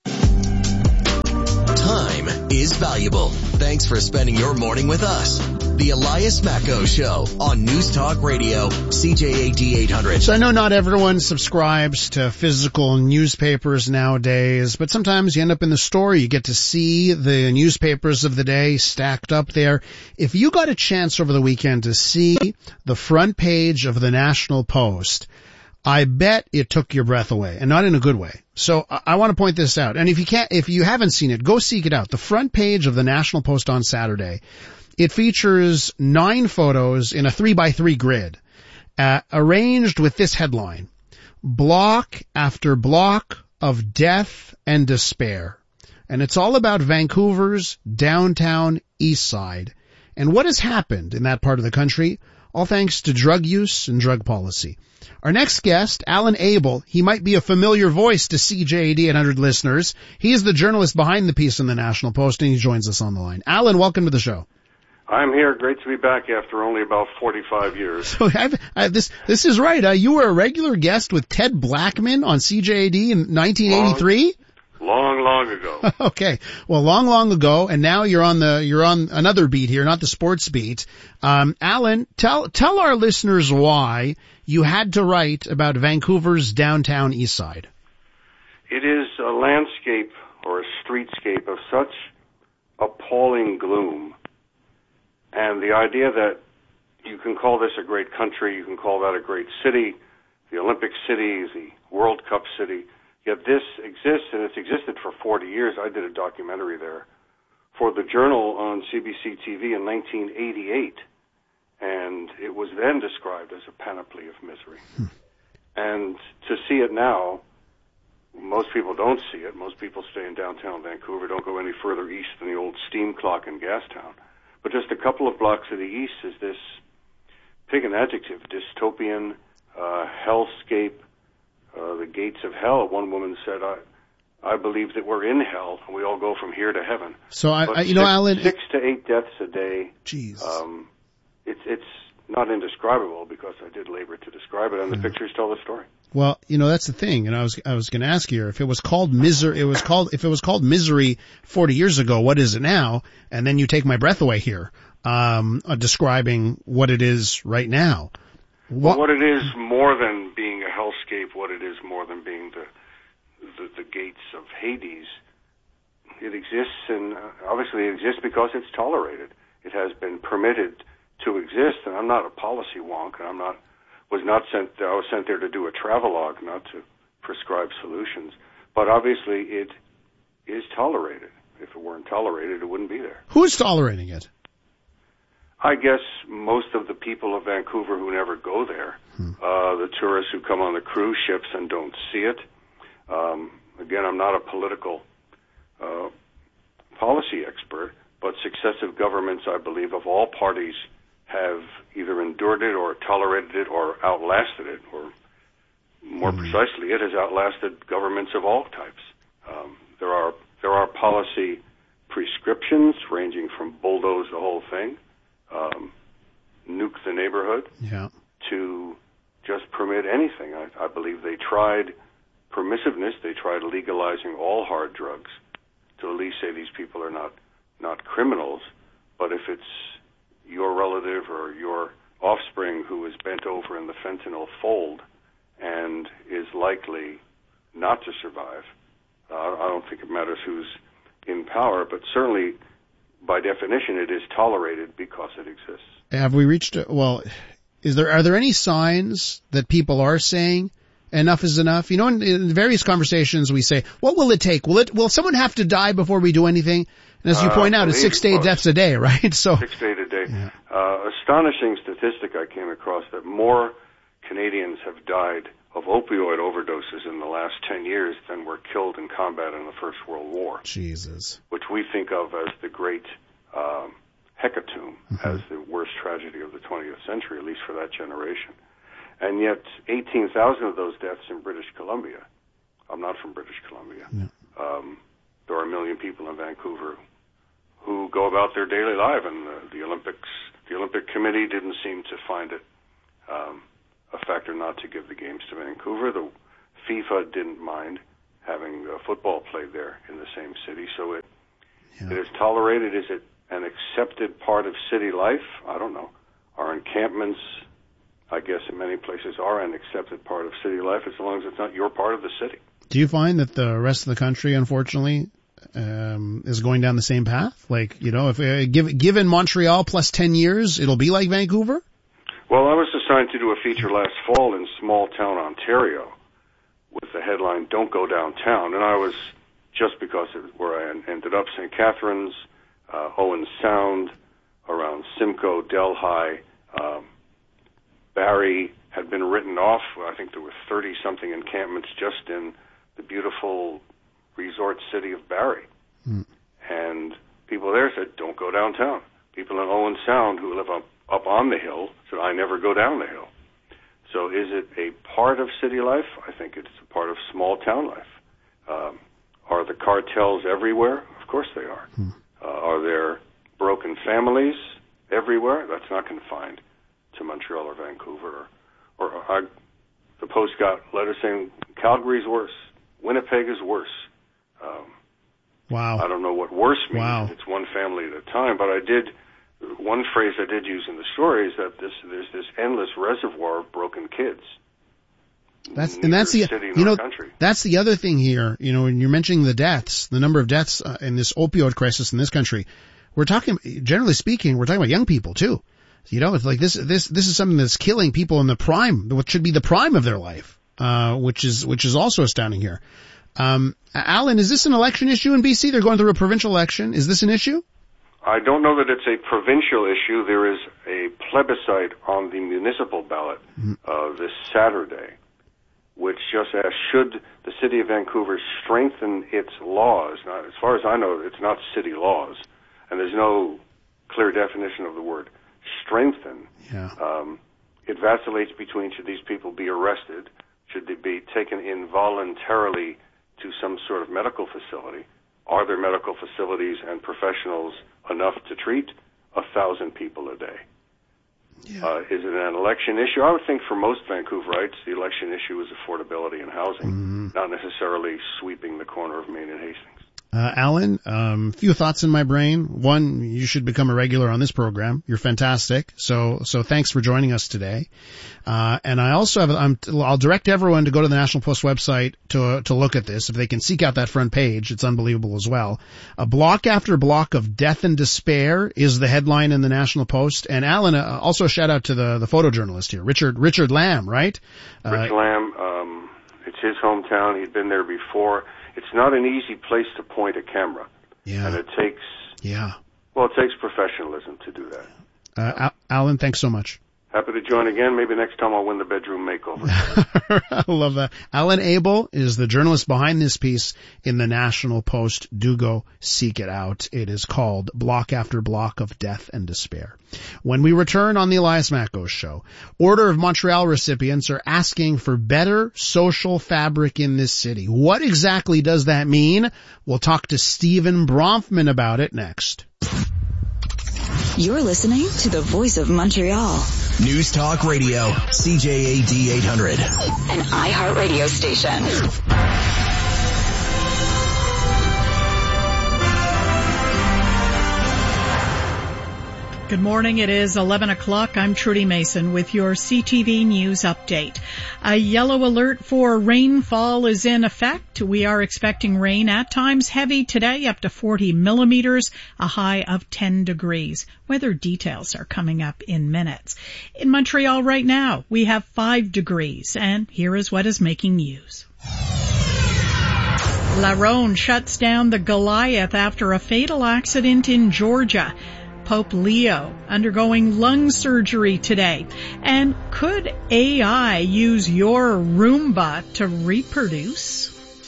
Time is valuable. Thanks for spending your morning with us. The Elias Macco Show on News Talk Radio, CJAD 800. So I know not everyone subscribes to physical newspapers nowadays, but sometimes you end up in the store, you get to see the newspapers of the day stacked up there. If you got a chance over the weekend to see the front page of the National Post, I bet it took your breath away, and not in a good way. So I want to point this out. And if you haven't seen it, go seek it out. The front page of the National Post on Saturday, it features 9 photos in a 3x3 grid, arranged with this headline: block after block of death and despair. And it's all about Vancouver's downtown east side and what has happened in that part of the country, all thanks to drug use and drug policy. Our next guest, Alan Abel, he might be a familiar voice to CJAD 800 listeners. He is the journalist behind the piece in the National Post, and he joins us on the line. Alan, welcome to the show. I'm here. Great to be back after only about 45 years. So this is right. You were a regular guest with Ted Blackman on CJAD in 1983? Long ago. Okay. Well, long ago, and now you're on another beat here, not the sports beat. Alan, tell our listeners why you had to write about Vancouver's downtown east side. It is a landscape or a streetscape of such appalling gloom. And the idea that you can call this a great country, you can call that a great city, the Olympic city, the World Cup city, yet this exists, and it's existed for 40 years. I did a documentary there for the Journal on CBC TV in 1988, and it was then described as a panoply of misery. And to see it now, most people don't see it. Most people stay in downtown Vancouver, don't go any further east than the old steam clock in Gastown. But just a couple of blocks to the east is this, pick an adjective, dystopian, hellscape, the gates of hell. One woman said, I believe that we're in hell, and we all go from here to heaven. So, Alan... 6 to 8 deaths a day. Jeez. It's not indescribable, because I did labor to describe it, and the pictures tell the story. Well, that's the thing, and I was going to ask you, if it was called misery, if it was called misery 40 years ago, what is it now? And then you take my breath away here, describing what it is right now. What it is more than being a hellscape, what it is more than being the gates of Hades, it exists, and obviously it exists because it's tolerated. It has been permitted to exist, and I'm not a policy wonk, and I was sent there to do a travelogue, not to prescribe solutions. But obviously it is tolerated. If it weren't tolerated, it wouldn't be there. Who's tolerating it? I guess most of the people of Vancouver who never go there, the tourists who come on the cruise ships and don't see it. Again, I'm not a political policy expert, but successive governments, I believe, of all parties have either endured it or tolerated it or outlasted it, or more precisely, it has outlasted governments of all types. There are policy prescriptions ranging from bulldoze the whole thing, nuke the neighborhood, to just permit anything. I believe they tried permissiveness. They tried legalizing all hard drugs to alleviate these people are not criminals, but if it's your relative or your offspring who is bent over in the fentanyl fold and is likely not to survive, I don't think it matters who's in power, but certainly by definition it is tolerated because it exists. Have we reached are there any signs that people are saying enough is enough? You know, in various conversations we say, what will it take? Will someone have to die before we do anything? And as you point out, it's 6 to 8 deaths a day, right? So 6 to 8 a day. Yeah. Astonishing statistic I came across that more Canadians have died of opioid overdoses in the last 10 years than were killed in combat in the First World War. Jesus. Which we think of as the great hecatomb, as the worst tragedy of the 20th century, at least for that generation. And yet 18,000 of those deaths in British Columbia. I'm not from British Columbia. Yeah. There are 1 million people in Vancouver who go about their daily life, and the Olympic Committee didn't seem to find it a factor not to give the games to Vancouver. The FIFA didn't mind having football played there in the same city, so it is tolerated. Is it an accepted part of city life? I don't know. Our encampments, I guess in many places, are an accepted part of city life as long as it's not your part of the city. Do you find that the rest of the country, unfortunately, is going down the same path? Like, you know, if given Montreal plus 10 years, it'll be like Vancouver? Well, I was assigned to do a feature last fall in small town Ontario with the headline, Don't Go Downtown. And I was, just because it was where I ended up, St. Catharines, Owen Sound, around Simcoe, Delhi, Barrie had been written off. I think there were 30-something encampments just in the beautiful resort city of Barrie. And people there said, don't go downtown. People in Owen Sound who live up on the hill said, I never go down the hill. So is it a part of city life? I think it's a part of small town life. Are the cartels everywhere? Of course they are. Are there broken families everywhere? That's not confined to Montreal or Vancouver. The Post got letters saying Calgary's worse. Winnipeg is worse. Wow. I don't know what worse means. Wow. It's one family at a time. But one phrase I did use in the story is that there's this endless reservoir of broken kids. That's the other thing here. You know, when you're mentioning the deaths, the number of deaths in this opioid crisis in this country, we're talking, generally speaking, we're talking about young people too. You know, it's like this is something that's killing people in the prime, what should be the prime of their life, which is also astounding here. Alan, is this an election issue in BC? They're going through a provincial election. Is this an issue? I don't know that it's a provincial issue. There is a plebiscite on the municipal ballot this Saturday, which just asks, should the city of Vancouver strengthen its laws? Now, as far as I know, it's not city laws, and there's no clear definition of the word strengthen. It vacillates between, should these people be arrested? Should they be taken involuntarily to some sort of medical facility? Are there medical facilities and professionals enough to treat 1,000 people a day? Is it an election issue? I would think for most Vancouverites, the election issue is affordability and housing, not necessarily sweeping the corner of Main and Hastings. Alan, few thoughts in my brain. One, you should become a regular on this program. You're fantastic. So thanks for joining us today. And I also I'll direct everyone to go to the National Post website to look at this. If they can seek out that front page, it's unbelievable as well. A block after block of death and despair is the headline in the National Post. And Alan, also a shout out to the photojournalist here, Richard Lamb, right? Rich Lamb, it's his hometown. He'd been there before. It's not an easy place to point a camera. And it takes, it takes professionalism to do that. Alan, thanks so much. Happy to join again. Maybe next time I'll win the bedroom makeover. I love that. Alan Abel is the journalist behind this piece in the National Post. Do go seek it out. It is called Block After Block of Death and Despair. When we return on the Elias Mackos Show, Order of Montreal recipients are asking for better social fabric in this city. What exactly does that mean? We'll talk to Stephen Bronfman about it next. You're listening to the Voice of Montreal. News Talk Radio, CJAD 800. An iHeartRadio station. Good morning. It is 11 o'clock. I'm Trudy Mason with your CTV News update. A yellow alert for rainfall is in effect. We are expecting rain, at times heavy today, up to 40 millimeters, a high of 10 degrees. Weather details are coming up in minutes. In Montreal right now, we have 5 degrees, and here is what is making news. La Ronde shuts down the Goliath after a fatal accident in Georgia. Pope Leo undergoing lung surgery today. And could AI use your Roomba to reproduce?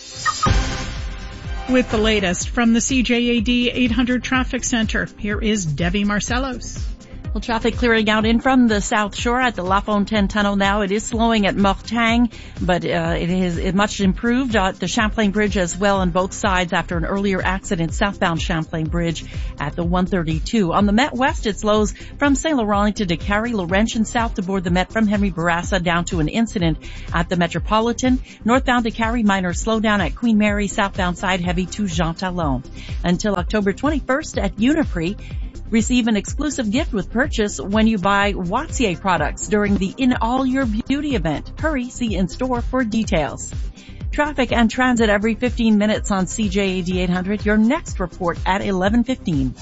With the latest from the CJAD 800 Traffic Center, here is Debbie Marcellos. Well, traffic clearing out in from the South Shore at the La Fontaine Tunnel now. It is slowing at Mortagne, but it is much improved at the Champlain Bridge as well on both sides after an earlier accident southbound Champlain Bridge at the 132. On the Met West, it slows from St. Laurent to Décarie, Laurentian south to board the Met from Henry Bourassa down to an incident at the Metropolitan. Northbound Décarie, minor slowdown at Queen Mary, southbound side heavy to Jean Talon. Until October 21st at Uniprix. Receive an exclusive gift with purchase when you buy Wattier products during the In All Your Beauty event. Hurry, see in store for details. Traffic and transit every 15 minutes on CJAD 800. Your next report at 11:15.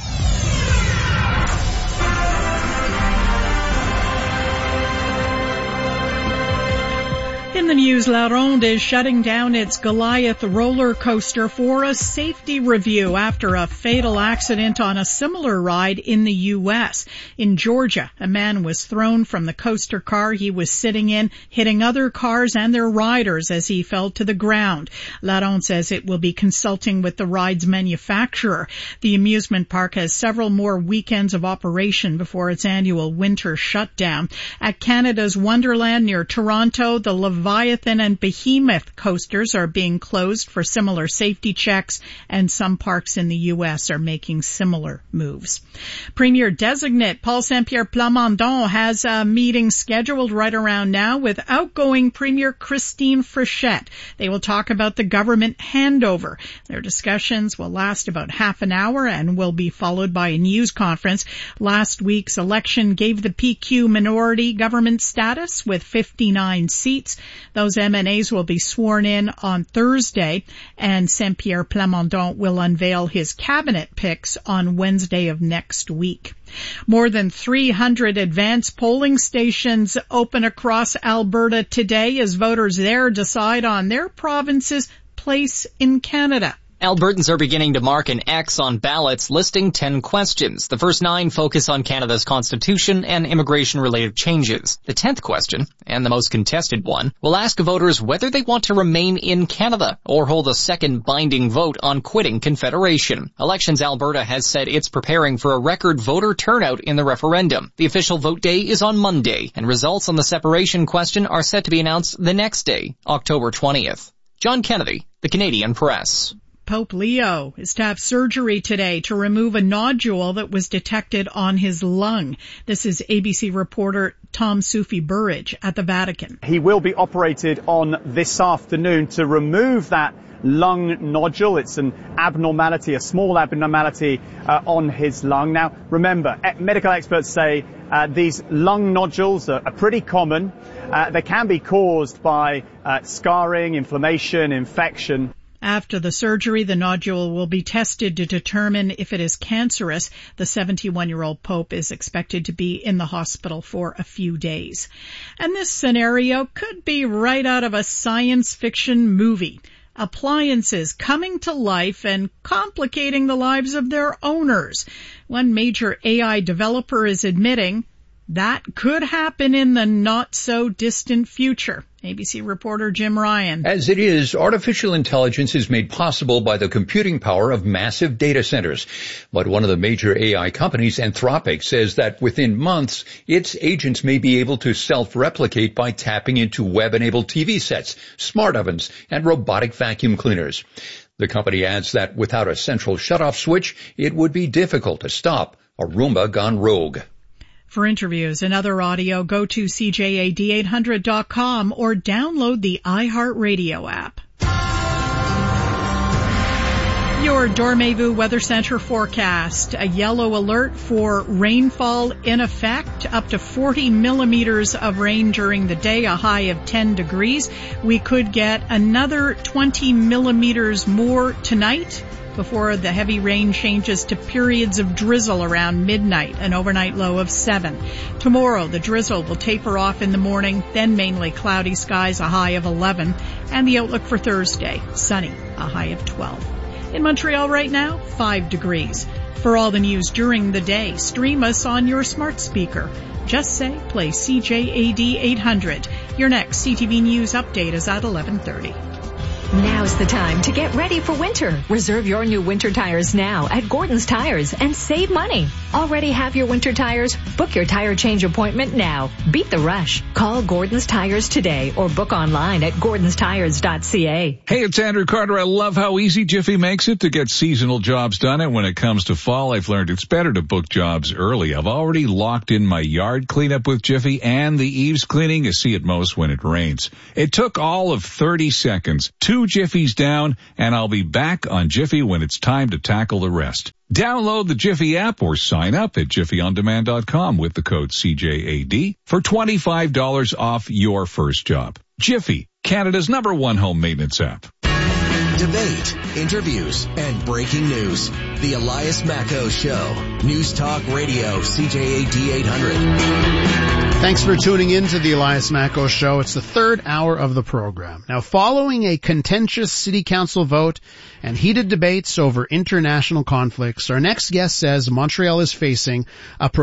In the news, La Ronde is shutting down its Goliath roller coaster for a safety review after a fatal accident on a similar ride in the U.S. In Georgia, a man was thrown from the coaster car he was sitting in, hitting other cars and their riders as he fell to the ground. La Ronde says it will be consulting with the ride's manufacturer. The amusement park has several more weekends of operation before its annual winter shutdown. At Canada's Wonderland near Toronto, the Leviathan and Behemoth coasters are being closed for similar safety checks, and some parks in the U.S. are making similar moves. Premier designate Paul Saint-Pierre Plamondon has a meeting scheduled right around now with outgoing Premier Christine Frechette. They will talk about the government handover. Their discussions will last about half an hour and will be followed by a news conference. Last week's election gave the PQ minority government status with 59 seats. Those MNAs will be sworn in on Thursday, and Saint-Pierre Plamondon will unveil his cabinet picks on Wednesday of next week. More than 300 advanced polling stations open across Alberta today as voters there decide on their province's place in Canada. Albertans are beginning to mark an X on ballots listing 10 questions. The first 9 focus on Canada's constitution and immigration-related changes. The 10th question, and the most contested one, will ask voters whether they want to remain in Canada or hold a second binding vote on quitting Confederation. Elections Alberta has said it's preparing for a record voter turnout in the referendum. The official vote day is on Monday, and results on the separation question are set to be announced the next day, October 20th. John Kennedy, The Canadian Press. Pope Leo is to have surgery today to remove a nodule that was detected on his lung. This is ABC reporter Tom Soufi-Burridge at the Vatican. He will be operated on this afternoon to remove that lung nodule. It's an abnormality, a small abnormality on his lung. Now, remember, medical experts say these lung nodules are pretty common. They can be caused by scarring, inflammation, infection. After the surgery, the nodule will be tested to determine if it is cancerous. The 71-year-old Pope is expected to be in the hospital for a few days. And this scenario could be right out of a science fiction movie. Appliances coming to life and complicating the lives of their owners. One major AI developer is admitting that could happen in the not-so-distant future. ABC reporter Jim Ryan. As it is, artificial intelligence is made possible by the computing power of massive data centers. But one of the major AI companies, Anthropic, says that within months, its agents may be able to self-replicate by tapping into web-enabled TV sets, smart ovens, and robotic vacuum cleaners. The company adds that without a central shutoff switch, it would be difficult to stop a Roomba gone rogue. For interviews and other audio, go to CJAD800.com or download the iHeartRadio app. Your Dormez-vous Weather Center forecast. A yellow alert for rainfall in effect. Up to 40 millimeters of rain during the day, a high of 10 degrees. We could get another 20 millimeters more tonight before the heavy rain changes to periods of drizzle around midnight, an overnight low of 7. Tomorrow, the drizzle will taper off in the morning, then mainly cloudy skies, a high of 11. And the outlook for Thursday, sunny, a high of 12. In Montreal right now, 5 degrees. For all the news during the day, stream us on your smart speaker. Just say, play CJAD 800. Your next CTV News update is at 11:30. Now's the time to get ready for winter. Reserve your new winter tires now at Gordon's Tires and save money. Already have your winter tires? Book your tire change appointment now. Beat the rush. Call Gordon's Tires today or book online at gordonstires.ca. Hey, it's Andrew Carter. I love how easy Jiffy makes it to get seasonal jobs done. And when it comes to fall, I've learned it's better to book jobs early. I've already locked in my yard cleanup with Jiffy and the eaves cleaning you see at most when it rains. It took all of 30 seconds. 2 Jiffies down, and I'll be back on Jiffy when it's time to tackle the rest. Download the Jiffy app or sign up at jiffyondemand.com with the code CJAD for $25 off your first job. Jiffy, Canada's #1 home maintenance app. Debate, interviews, and breaking news. The Elias Macco Show. News Talk Radio, CJAD 800. Thanks for tuning in to the Elias Macco Show. It's the third hour of the program. Now, following a contentious city council vote and heated debates over international conflicts, our next guest says Montreal is facing a